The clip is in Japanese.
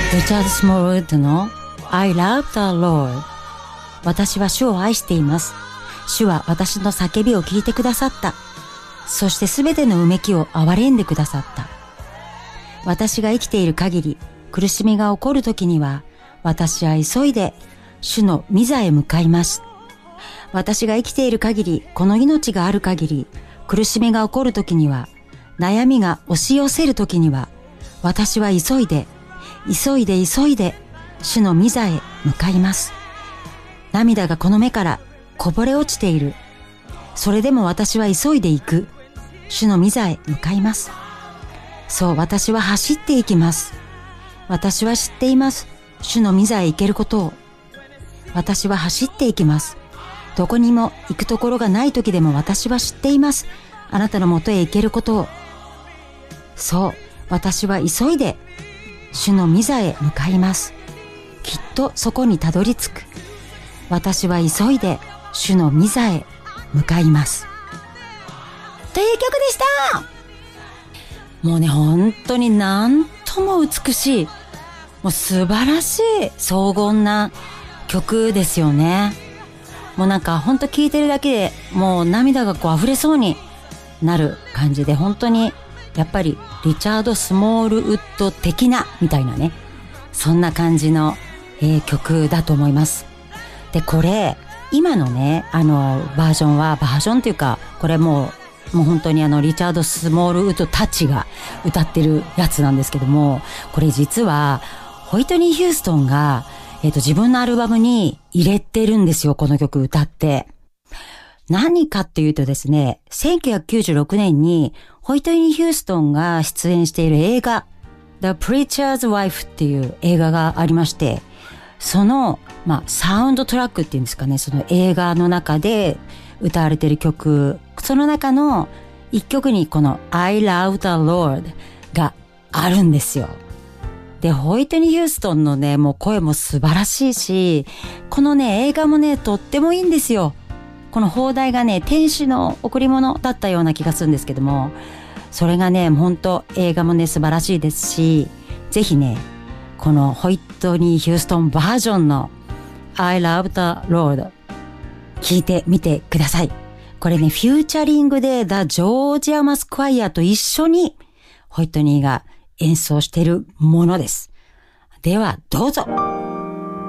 リチャード・スモールウッドの I love the Lord。 私は主を愛しています。主は私の叫びを聞いてくださった。そしてすべてのうめきを憐れんでくださった。私が生きている限り、苦しみが起こるときには、私は急いで主の御座へ向かいます。私が生きている限り、この命がある限り、苦しみが起こるときには、悩みが押し寄せるときには、私は急いで主の御座へ向かいます。涙がこの目からこぼれ落ちている。それでも私は急いで行く。主の御座へ向かいます。そう、私は走っていきます。私は知っています。主の御座へ行けることを。私は走っていきます。どこにも行くところがない時でも私は知っています。あなたのもとへ行けることを。そう、私は急いで主の御座へ向かいます。きっとそこにたどり着く。私は急いで主の御座へ向かいます。という曲でした。もうね、本当になんとも美しい、もう素晴らしい荘厳な曲ですよね。もうなんか本当聴いてるだけでもう涙がこう溢れそうになる感じで、本当にやっぱりリチャード・スモールウッド的なみたいなね、そんな感じの、曲だと思います。で、これ今のねバージョンっていうか、これもう本当にリチャード・スモールウッドたちが歌ってるやつなんですけども、これ実はホイットニー・ヒューストンが自分のアルバムに入れてるんですよ、この曲歌って。何かっていうとですね、1996年にホイットニー・ヒューストンが出演している映画 The Preacher's Wife っていう映画がありまして、そのサウンドトラックっていうんですかね、その映画の中で歌われている曲、その中の一曲にこの I love the Lord があるんですよ。で、ホイットニー・ヒューストンのね、もう声も素晴らしいし、このね、映画もね、とってもいいんですよ。この邦題がね、天使の贈り物だったような気がするんですけども、それがね、本当映画もね、素晴らしいですし、ぜひね、このホイットニー・ヒューストンバージョンの I love the Lord 聞いてみてください。これね、フューチャリングで The Georgia Mass Choir と一緒にホイットニーが演奏しているものです。ではどうぞ。